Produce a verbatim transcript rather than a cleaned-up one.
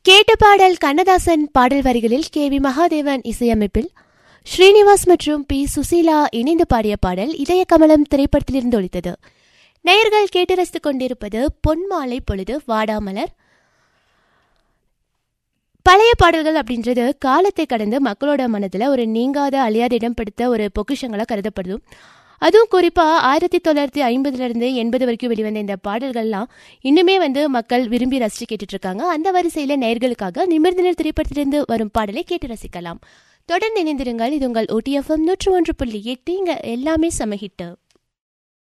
கேட்ட பாடல் கண்ணதாசன் பாடல் வரிகளில் கே வி மகாதேவன் இசையமைப்பில் ஸ்ரீனிவாஸ் மற்றும் பி சுசீலா இணைந்து பாடிய பாடல் இதய கமலம் திரைப்படத்திலிருந்து ஒலித்தது. நேயர்கள் கேட்டு ரசித்துக் கொண்டிருப்பது பொன்மாலை பொழுது வாடாமலர். பழைய பாடல்கள் அப்படின்றது காலத்தை கடந்து மக்களோட மனதில் ஒரு நீங்காத அழியாத இடம் பிடித்த ஒரு பொக்கிஷங்களாக கருதப்படுது. அதுவும் குறிப்பாக ஆயிரத்தி தொள்ளாயிரத்தி ஐம்பதுலேருந்து எண்பது வரைக்கும் வெளிவந்த இந்த பாடல்கள்லாம் இன்னுமே வந்து மக்கள் விரும்பி ரசித்து கேட்டுட்டு இருக்காங்க. அந்த வரிசையில் நேயர்களுக்காக நிமிர்ந்த திரைப்படத்திலிருந்து வரும் பாடலை கேட்டு ரசிக்கலாம். தொடர்ந்து இணைந்திருங்கள். இது உங்கள் ஓடிஎஃப்எம் நூற்று ஒன்று புள்ளி எட்டு. இங்க எல்லாமே சமஹிட்டு.